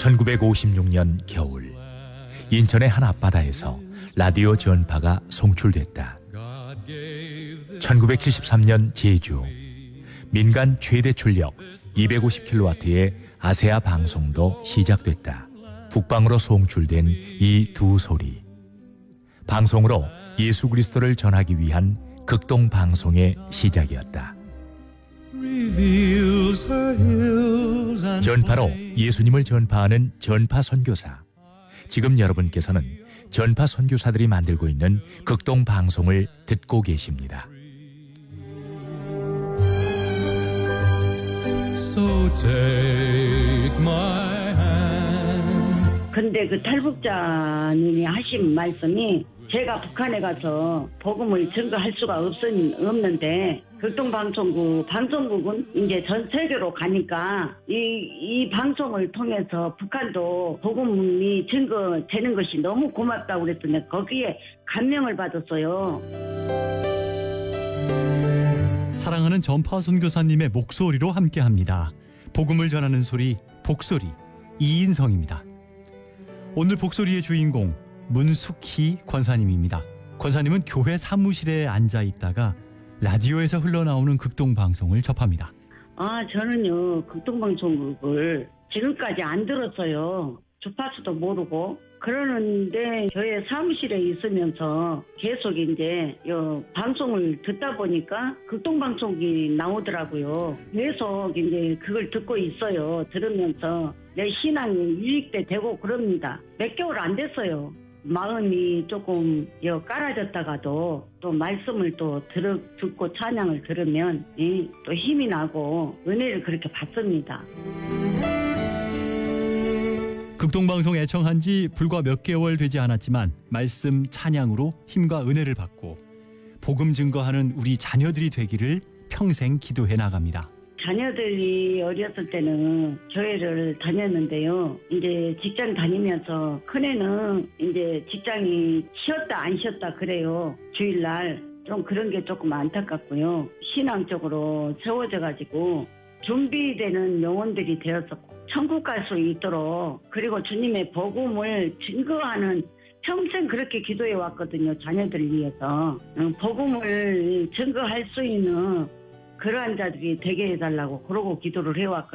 1956년 겨울, 인천의 한 앞바다에서 라디오 전파가 송출됐다. 1973년 제주, 민간 최대 출력 250kW의 아세아 방송도 시작됐다. 북방으로 송출된 이 두 소리, 방송으로 예수 그리스도를 전하기 위한 극동 방송의 시작이었다. 전파로 예수님을 전파하는 전파 선교사. 지금 여러분께서는 전파 선교사들이 만들고 있는 극동 방송을 듣고 계십니다. So take my hand. 근데 그 탈북자님이 하신 말씀이, 제가 북한에 가서 복음을 증거할 수가 없는데 극동방송국은 이제 전 세계로 가니까 이 방송을 통해서 북한도 복음이 증거되는 것이 너무 고맙다고 그랬더니 거기에 감명을 받았어요. 사랑하는 전파 선교사님의 목소리로 함께합니다. 복음을 전하는 소리, 복소리, 이인성입니다. 오늘 복소리의 주인공 문숙희 권사님입니다. 권사님은 교회 사무실에 앉아 있다가 라디오에서 흘러나오는 극동방송을 접합니다. 저는요, 극동방송국을 지금까지 안 들었어요. 주파수도 모르고. 그러는데 교회 사무실에 있으면서 계속 이제 방송을 듣다 보니까 극동방송이 나오더라고요. 계속 이제 그걸 듣고 있어요. 들으면서 내 신앙이 유익돼 되고 그럽니다. 몇 개월 안 됐어요. 마음이 조금 깔아졌다가도 또 말씀을 또 듣고 찬양을 들으면 또 힘이 나고 은혜를 그렇게 받습니다. 극동방송 애청한 지 불과 몇 개월 되지 않았지만 말씀 찬양으로 힘과 은혜를 받고 복음 증거하는 우리 자녀들이 되기를 평생 기도해 나갑니다. 자녀들이 어렸을 때는 교회를 다녔는데요. 이제 직장 다니면서 큰애는 이제 직장이 쉬었다 안 쉬었다 그래요. 주일날 좀 그런 게 조금 안타깝고요. 신앙적으로 세워져가지고 준비되는 영혼들이 되어서 천국 갈 수 있도록, 그리고 주님의 복음을 증거하는, 평생 그렇게 기도해 왔거든요. 자녀들을 위해서 복음을 증거할 수 있는 그러한 자들이 되게 해달라고 그러고 기도를 해왔거든요.